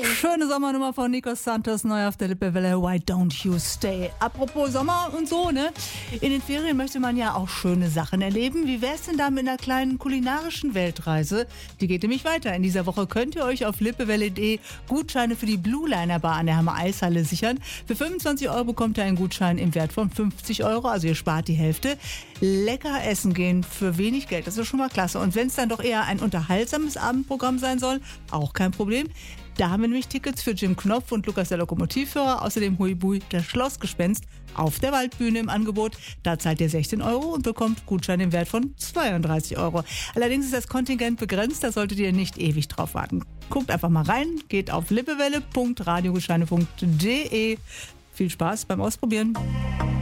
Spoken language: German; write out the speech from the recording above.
Schöne Sommernummer von Nico Santos, neu auf der Lippewelle, Why Don't You Stay? Apropos Sommer und so, ne? In den Ferien möchte man ja auch schöne Sachen erleben. Wie wär's denn da mit einer kleinen kulinarischen Weltreise? Die geht nämlich weiter. In dieser Woche könnt ihr euch auf lippewelle.de Gutscheine für die Blue Liner Bar an der Hammer Eishalle sichern. Für 25 € bekommt ihr einen Gutschein im Wert von 50 €, also ihr spart die Hälfte. Lecker essen gehen für wenig Geld, das ist schon mal klasse. Und wenn es dann doch eher ein unterhaltsames Abendprogramm sein soll, auch kein Problem. Da haben wir nämlich Tickets für Jim Knopf und Lukas der Lokomotivführer, außerdem Huibui, das Schlossgespenst, auf der Waldbühne im Angebot. Da zahlt ihr 16 € und bekommt Gutschein im Wert von 32 €. Allerdings ist das Kontingent begrenzt, da solltet ihr nicht ewig drauf warten. Guckt einfach mal rein, geht auf lippewelle.radiogutscheine.de. Viel Spaß beim Ausprobieren.